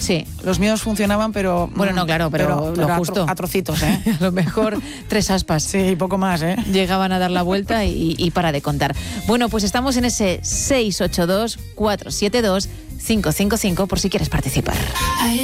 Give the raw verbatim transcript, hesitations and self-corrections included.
Sí. Los míos funcionaban, pero... Bueno, no, claro, pero, pero, lo pero a, justo. tro- a trocitos, ¿eh? A lo mejor tres aspas. Sí, y poco más, ¿eh? Llegaban a dar la vuelta y, y para de contar. Bueno, pues estamos en ese seis ocho dos, cuatro siete dos, cinco cinco cinco por si quieres participar.